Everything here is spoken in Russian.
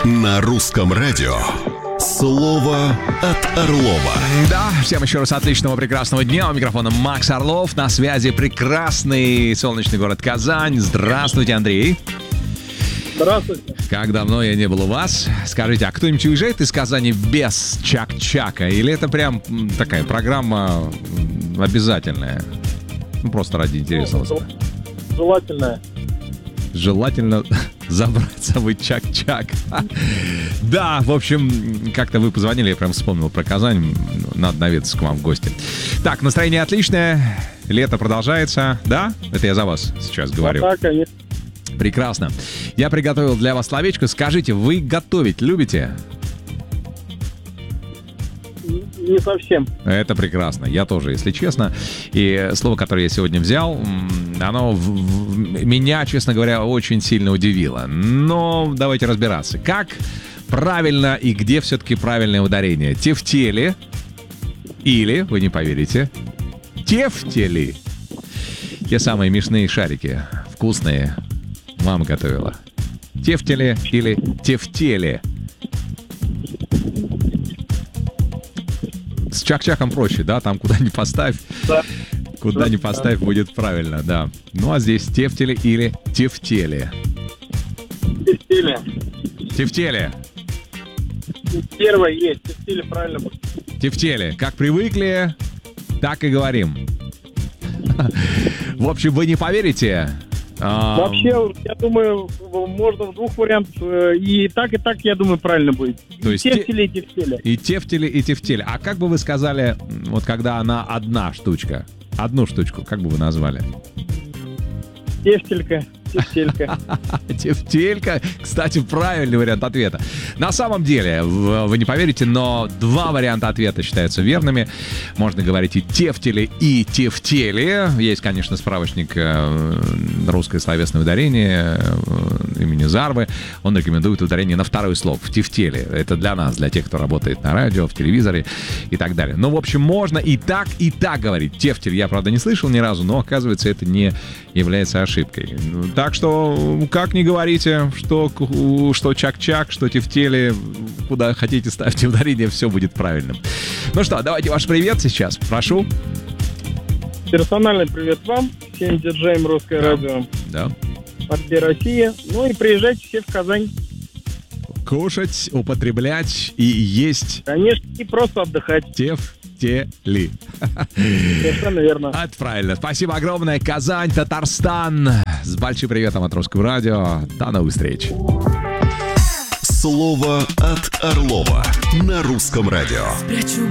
На русском радио слово от Орлова. Да, всем еще раз отличного, прекрасного дня. У микрофона Макс Орлов. На связи прекрасный солнечный город Казань. Здравствуйте, Андрей. Здравствуйте. Как давно я не был у вас. Скажите, а кто-нибудь уезжает из Казани без чак-чака? Или это прям такая программа обязательная? Ну, просто ради интересного. Желательно. Желательно забрать с собой чак-чак. Да, в общем, как-то вы позвонили, я прям вспомнил про Казань. Надо наведаться к вам в гости. Так, настроение отличное. Лето продолжается. Да? Это я за вас сейчас говорю. Да, конечно. Прекрасно. Я приготовил для вас словечко. Скажите, вы готовить любите? Не совсем. Это прекрасно. Я тоже, если честно. И слово, которое я сегодня взял, оно меня, честно говоря, очень сильно удивило. Но давайте разбираться. Как правильно и где все-таки правильное ударение? Тефтели или, вы не поверите, тефтели. Те самые мясные шарики. Вкусные. Мама готовила. Тефтели или тефтели? С чак-чаком проще, да? Там куда ни поставь, Да. куда ни поставь, будет правильно, да. Ну а здесь тефтели или тефтели? Тефтели. Тефтели. Первое есть. Тефтели правильно будет. Тефтели. Как привыкли, так и говорим. В общем, вы не поверите. Вообще, я думаю, можно в двух вариантах. И так, я думаю, правильно будет. То есть Тефтели и тефтели. И тефтели, и тефтели. А как бы вы сказали, вот когда она одна штучка, одну штучку, как бы вы назвали? Тефтелька. Тефтелька. Тефтелька. Кстати, правильный вариант ответа. На самом деле, вы не поверите, но два варианта ответа считаются верными. Можно говорить и тефтели, и тефтели. Есть, конечно, справочник «Русское словесное ударение» имени Зарвы. Он рекомендует ударение на второй слог, в тефтели. Это для нас, для тех, кто работает на радио, в телевизоре и так далее. Ну, в общем, можно и так говорить. Тефтель я, правда, не слышал ни разу, но, оказывается, это не является ошибкой. Так что, как ни говорите, что чак-чак, что тефтели, куда хотите ставьте ударение, все будет правильным. Ну что, давайте ваш привет сейчас, прошу. Персональный привет вам, всем диджеям Русское радио. Да. По всей России. Ну и приезжайте все в Казань. Кушать, употреблять и есть. Конечно, и просто отдыхать. Тефтели. Совершенно верно. Это правильно. Спасибо огромное. Казань, Татарстан. С большим приветом от Русского радио. До новых встреч. Слово от Орлова на русском радио. Спрячу